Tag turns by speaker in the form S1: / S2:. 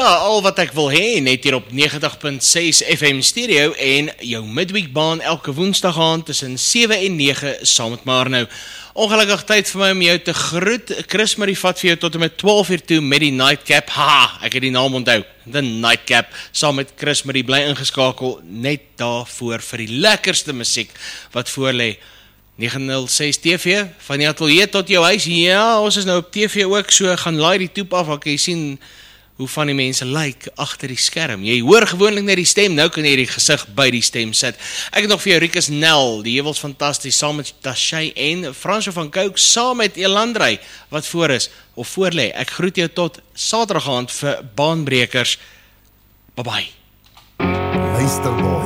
S1: ja, al wat ek wil hê, net hier op 90.6 FM stereo en jou midweekbaan elke woensdag aand tussen 7 en 9 saam met Marno. Ongelukkig tyd vir my om jou te groet. Chris Marie vat vir jou tot en met 12 uur toe met die Nightcap. Ek het die naam onthou. The Nightcap, saam met Chris Marie bly ingeskakel net daarvoor vir die lekkerste musiek wat voor lê. 906 TV, van die atelier tot jou huis. Ja, ons is nou op TV ook, so gaan laai die toep af, ek sien hoe van die mense lyk agter die skerm. Jy hoor gewoonlik net die stem, nou kan jy die gesig by die stem sit. Ek het nog vir jou Rikus Nel, die hewels fantasties, saam met Tashay en Fransjo van Couk, saam met Elandrey, wat voor is, of voor lê. Ek groet jou tot Saterdag aand vir Baanbrekers. Bye bye.
S2: Luister